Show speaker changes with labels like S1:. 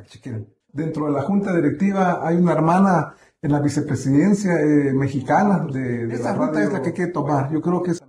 S1: chequen. Dentro de la junta directiva hay una hermana en la vicepresidencia mexicana de la radio. Esta ruta es la que hay que tomar. Yo creo que es